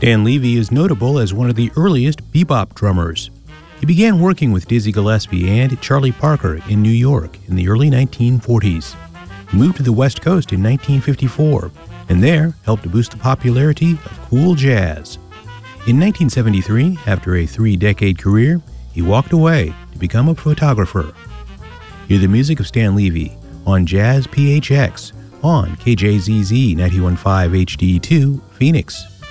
Stan Levy is notable as one of the earliest bebop drummers. He began working with Dizzy Gillespie and Charlie Parker in New York in the early 1940s. He moved to the West Coast in 1954, and there helped to boost the popularity of cool jazz. In 1973, after a 3-decade career, he walked away to become a photographer. Hear the music of Stan Levy on Jazz PHX on KJZZ 91.5 HD2, Phoenix.